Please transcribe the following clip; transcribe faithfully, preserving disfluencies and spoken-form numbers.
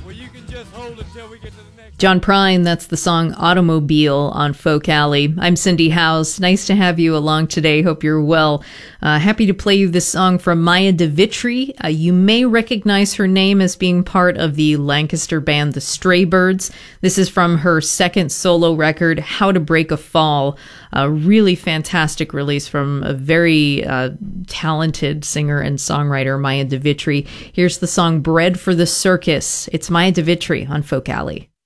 John Prine, that's the song Automobile on Folk Alley. I'm Cindy House. Nice to have you along today. Hope you're well. Uh, happy to play you this song from Maya DeVitri. Uh, you may recognize her name as being part of the Lancaster band The Straybirds. This is from her second solo record, How to Break a Fall. A really fantastic release from a very uh, talented singer and songwriter, Maya DeVitri. Here's the song Bread for the Circus. It's Maya DeVitri on Folk Alley.